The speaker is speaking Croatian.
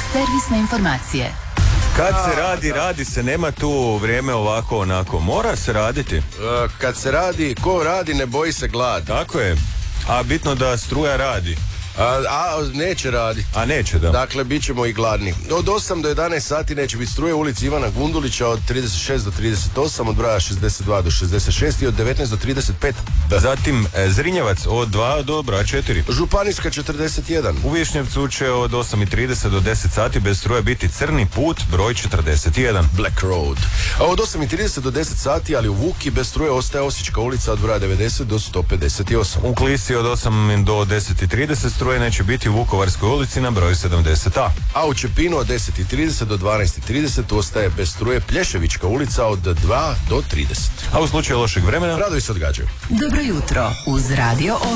Servisne informacije. Kad se radi, radi se, nema tu vrijeme ovako onako. Mora se raditi. Kad se radi, ko radi ne boji se glad. Tako je. A bitno da struja radi. A neće raditi. A neće, da. Dakle, bit ćemo i gladni. Od 8 do 11 sati neće biti struje u ulici Ivana Gundulića, od 36 do 38, od broja 62 do 66 i od 19 do 35. Zatim Zrinjevac od 2 do broja 4. Županijska 41. U Višnjevcu će od 8:30 do 10 sati bez struje biti Crni put broj 41. Black Road. A od 8:30 do 10 sati, ali u Vuki bez struje ostaje Osječka ulica od broja 90 do 158. U Klisi od 8 do 10:30 struje neće biti u Vukovarskoj ulici na broju 70A. A u Čepinu od 10:30 do 12:30 ostaje bez struje Plješevićka ulica od 2 do 30. A u slučaju lošeg vremena radovi se odgađaju. Dobro jutro uz Radio